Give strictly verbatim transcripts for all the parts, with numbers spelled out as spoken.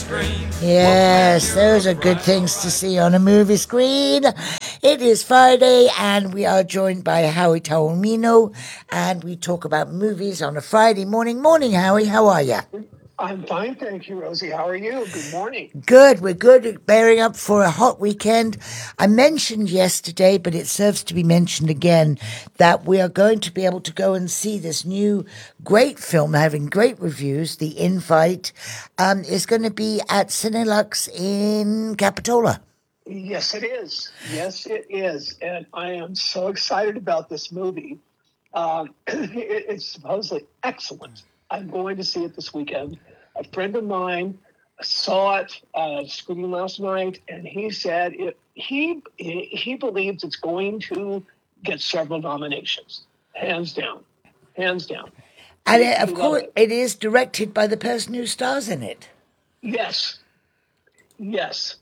screen. Yes, those are good things to see on a movie screen. It is Friday, and we are joined by Howie Taormino, and we talk about movies on a Friday morning. Morning, Howie. How are you? I'm fine, thank you, Rosie. How are you? Good morning. Good. We're good. Bearing up for a hot weekend. I mentioned yesterday, but it serves to be mentioned again, that we are going to be able to go and see this new great film, having great reviews. The Invite um, is going to be at Cinelux in Capitola. Yes, it is. Yes, it is. And I am so excited about this movie. Um, it, it's supposedly excellent. I'm going to see it this weekend. A friend of mine saw it uh, screening last night, and he said it, he he believes it's going to get several nominations, hands down, hands down. And He- it, he of loved course, it. it is directed by the person who stars in it. Yes, yes.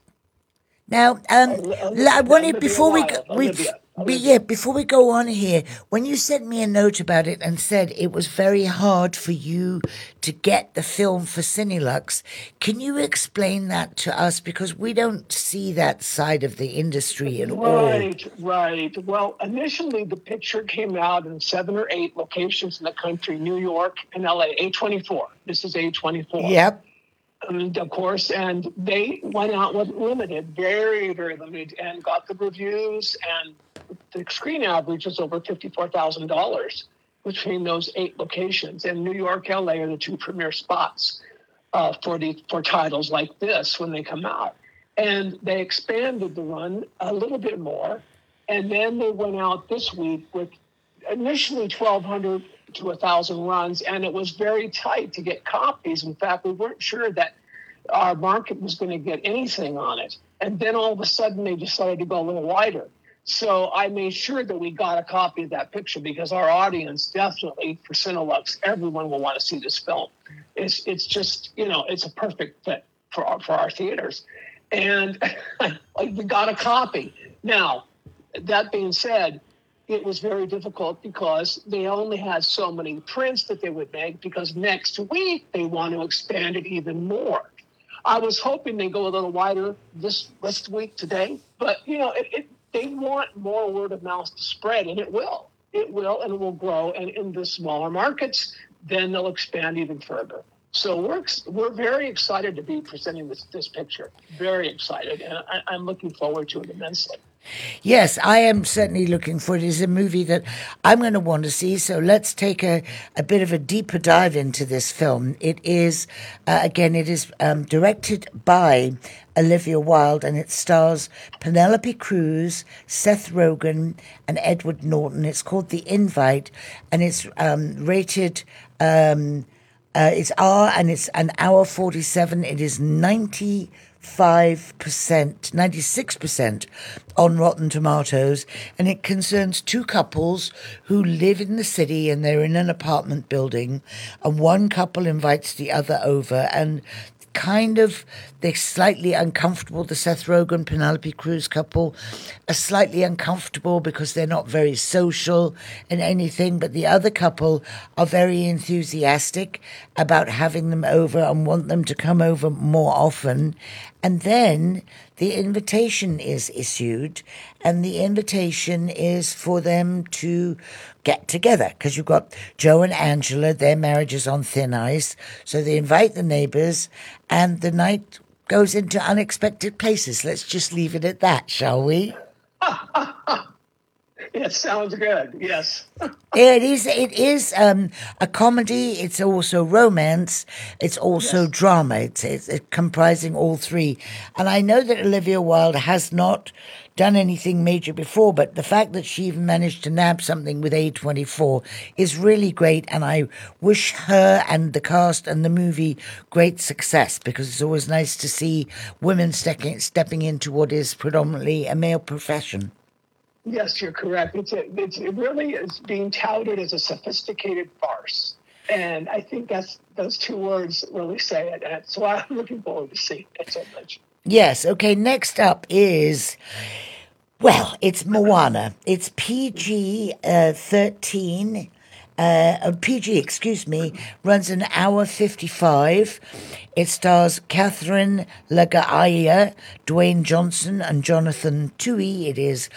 Now, um, Oli- l- I Oli- wanted Olivia before we go, Wilde, we, Olivia, we Olivia. yeah before we go on here, when you sent me a note about it and said it was very hard for you to get the film for Cinelux, can you explain that to us, because we don't see that side of the industry at all? Right, right. Well, initially the picture came out in seven or eight locations in the country: New York and L A. A twenty-four. This is A twenty-four. Yep. And of course, and they went out with limited, very, very limited, and got the reviews, and the screen average is over fifty-four thousand dollars between those eight locations. And New York, L A are the two premier spots uh, for the for titles like this when they come out. And they expanded the run a little bit more, and then they went out this week with initially twelve hundred to one thousand runs, and it was very tight to get copies. In fact, we weren't sure that our market was going to get anything on it. And then all of a sudden, they decided to go a little wider. So I made sure that we got a copy of that picture, because our audience definitely, for Cinelux, everyone will want to see this film. It's it's just, you know, it's a perfect fit for our, for our theaters. And we got a copy. Now, that being said, it was very difficult because they only had so many prints that they would make, because next week they want to expand it even more. I was hoping they go a little wider this this week today, but you know, it, it they want more word of mouth to spread, and it will. It will, and it will grow. And in the smaller markets, then they'll expand even further. So we're we're very excited to be presenting this this picture. Very excited, and I, I'm looking forward to it immensely. Yes, I am certainly looking for it. It's a movie that I'm going to want to see. So let's take a, a bit of a deeper dive into this film. It is, uh, again, it is um, directed by Olivia Wilde, and it stars Penelope Cruz, Seth Rogen, and Edward Norton. It's called The Invite, and it's um, rated... Um, uh, it's R, and it's an hour forty-seven. It is ninety-five percent, ninety-six percent on Rotten Tomatoes, and it concerns two couples who live in the city, and they're in an apartment building, and one couple invites the other over, and kind of they're slightly uncomfortable. The Seth Rogen Penelope Cruz couple are slightly uncomfortable because they're not very social and anything, but the other couple are very enthusiastic about having them over and want them to come over more often. And then the invitation is issued, and the invitation is for them to get together, because you've got Joe and Angela, their marriage is on thin ice, so they invite the neighbors, and the night goes into unexpected places. Let's just leave it at that, shall we? It sounds good. Yes. It is. It is um, a comedy. It's also romance. It's also Yes. drama. It's, it's, it's comprising all three. And I know that Olivia Wilde has not done anything major before, but the fact that she even managed to nab something with A twenty-four is really great. And I wish her and the cast and the movie great success, because it's always nice to see women stepping stepping into what is predominantly a male profession. Yes, you're correct. It's a, it's it really is being touted as a sophisticated farce, and I think that's those two words really say it. And so I'm looking forward to seeing it so much. Yes. Okay. Next up is, well, it's Moana. It's P G uh, thirteen, uh, P G, excuse me, runs an hour fifty-five. It stars Catherine Lagaia, Dwayne Johnson, and Jonathan Tui. It is